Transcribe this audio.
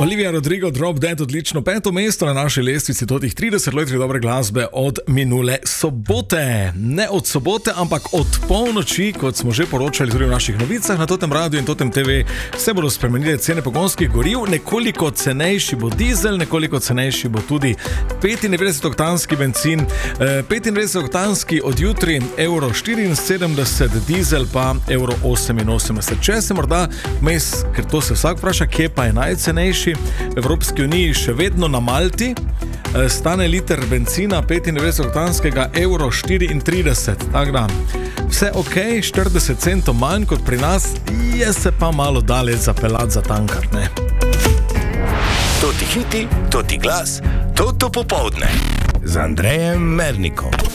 Olivia Rodrigo, Drop Dead, odlično 5. mesto na naši lestvici totih 30 let dobre glasbe od minule sobote. Ne od sobote, ampak od polnoči, kot smo že poročali tudi v naših novicah na Totem Radio in Totem TV, se bodo spremenile cene pogonskih goriv, nekoliko cenejši bo dizel, nekoliko cenejši bo tudi 95-oktanski bencin, 95-oktanski od jutri €74, dizel pa €88. Če se morda vmes, ker to se vsak vpraša, kje pa je najcenejši, v Evropski uniji še vedno na Malti stane liter bencina 95-oktanskega €34. Tako da, vse ok, 40 centov manj kot pri nas, je se pa malo daleč zapeljati za tankar, ne? Toti hiti, toti glas, toto popoldne z Andrejem Mernikom.